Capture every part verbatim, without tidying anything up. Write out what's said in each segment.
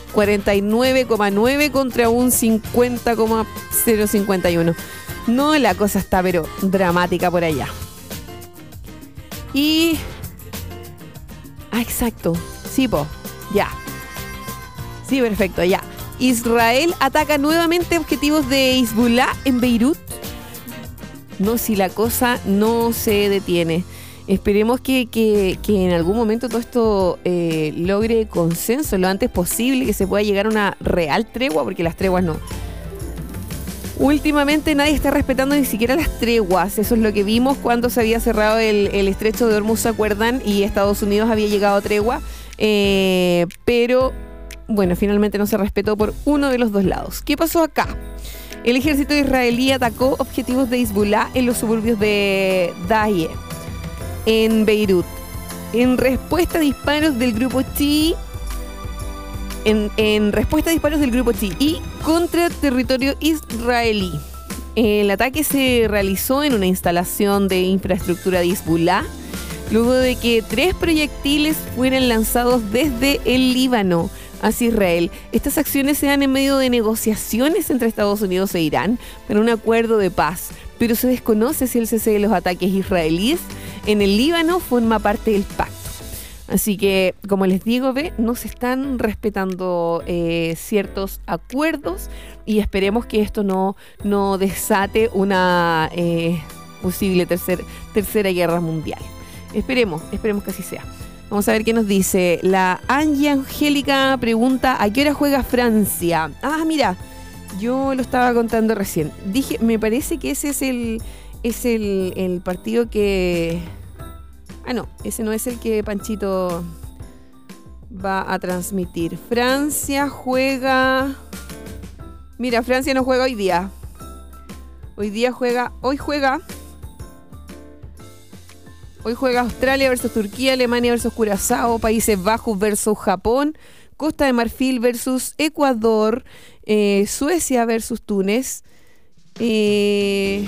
cuarenta y nueve coma nueve contra un cincuenta coma cero cincuenta y uno. No, la cosa está pero dramática por allá. Y... Ah, exacto. Sí, po. Ya. Sí, perfecto, ya. Israel ataca nuevamente objetivos de Hezbollah en Beirut. No, si la cosa no se detiene. Esperemos que, que, que en algún momento todo esto eh, logre consenso lo antes posible, que se pueda llegar a una real tregua, porque las treguas no. Últimamente nadie está respetando ni siquiera las treguas. Eso es lo que vimos cuando se había cerrado el, el estrecho de Hormuz, ¿se acuerdan? Y Estados Unidos había llegado a tregua. Eh, pero, bueno, finalmente no se respetó por uno de los dos lados. ¿Qué pasó acá? El ejército israelí atacó objetivos de Hezbollah en los suburbios de Dahieh, en Beirut, en respuesta a disparos del grupo chií, en, en respuesta a disparos del grupo chií contra territorio israelí. El ataque se realizó en una instalación de infraestructura de Hezbollah, luego de que tres proyectiles fueran lanzados desde el Líbano hacia Israel. Estas acciones se dan en medio de negociaciones entre Estados Unidos e Irán para un acuerdo de paz, pero se desconoce si el cese de los ataques israelíes en el Líbano forma parte del pacto. Así que, como les digo, ve, no se están respetando eh, ciertos acuerdos y esperemos que esto no, no desate una eh, posible tercer, tercera guerra mundial. Esperemos, esperemos que así sea. Vamos a ver qué nos dice. La Angie Angélica pregunta, ¿a qué hora juega Francia? Ah, mira, yo lo estaba contando recién. Dije, me parece que ese es el, es el, el partido que... Ah, no, ese no es el que Panchito va a transmitir. Francia juega... Mira, Francia no juega hoy día. Hoy día juega... Hoy juega... Hoy juega Australia versus Turquía, Alemania versus Curazao, Países Bajos versus Japón, Costa de Marfil versus Ecuador, eh, Suecia versus Túnez, eh,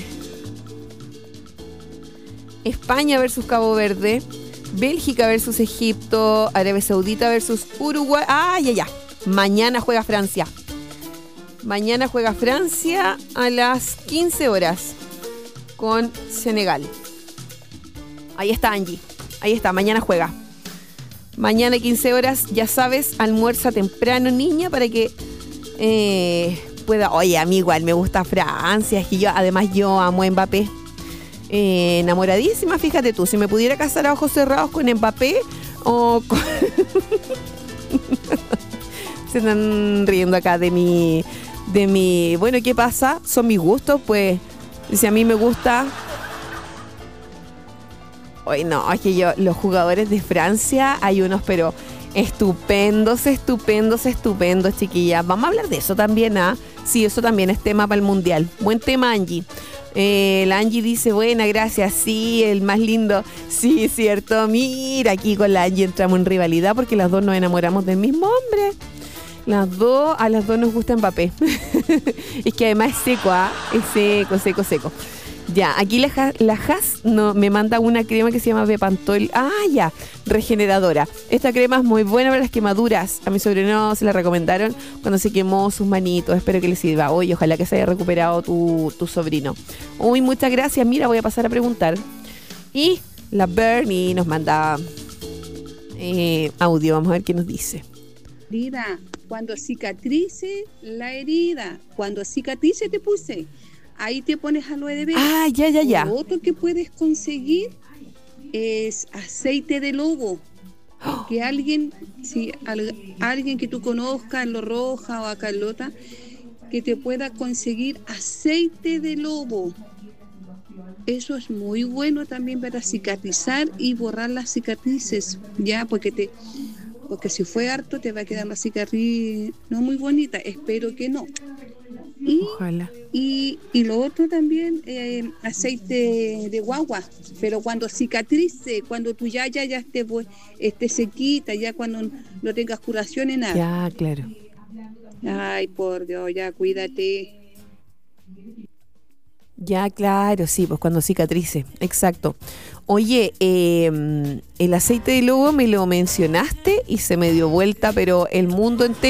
España versus Cabo Verde, Bélgica versus Egipto, Arabia Saudita versus Uruguay. Ah, ya, ya. Mañana juega Francia. Mañana juega Francia a las quince horas con Senegal. Ahí está Angie, ahí está, mañana juega. Mañana quince horas, ya sabes, almuerza temprano, niña, para que eh, pueda... Oye, a mí igual me gusta Francia, es que yo, además yo amo a Mbappé. Eh, enamoradísima, fíjate tú, si me pudiera casar a ojos cerrados con Mbappé o con... Se están riendo acá de mi... de mi... Bueno, ¿qué pasa? Son mis gustos, pues, si a mí me gusta... Hoy no, es que yo, los jugadores de Francia, hay unos, pero estupendos, estupendos, estupendos, chiquillas. Vamos a hablar de eso también, ¿ah? Sí, eso también es tema para el Mundial. Buen tema, Angie. Eh, la Angie dice, buena, gracias, sí, el más lindo. Sí, cierto, mira, aquí con la Angie entramos en rivalidad porque las dos nos enamoramos del mismo hombre. Las dos, a las dos nos gusta Mbappé. Es que además es seco, ¿ah? Es seco, seco, seco. Ya, aquí la, la Has no, me manda una crema que se llama Bepantol. Ah, ya, regeneradora. Esta crema es muy buena para las quemaduras. A mi sobrino se la recomendaron cuando se quemó sus manitos. Espero que le sirva. Oye, ojalá que se haya recuperado tu, tu sobrino. Uy, muchas gracias. Mira, voy a pasar a preguntar. Y la Bernie nos manda eh, audio. Vamos a ver qué nos dice. Herida, cuando cicatrice la herida, cuando cicatrice te puse. Ahí te pones aloe de vera. Ah, ya, ya, ya. Lo otro que puedes conseguir es aceite de lobo. Oh. Que alguien, si al, alguien que tú conozcas, Lo Roja o a Carlota, que te pueda conseguir aceite de lobo. Eso es muy bueno también para cicatrizar y borrar las cicatrices, ya, porque te, porque si fue harto te va a quedar la cicatriz no muy bonita. Espero que no. Y, Ojalá. Y, y lo otro también, eh, aceite de guagua, pero cuando cicatrice, cuando tu ya ya ya esté, esté sequita, ya cuando no tengas curación en nada. Ya, claro. Ay, por Dios, ya cuídate. Ya, claro, sí, pues cuando cicatrice, exacto. Oye, eh, el aceite de lobo me lo mencionaste y se me dio vuelta, pero el mundo entero.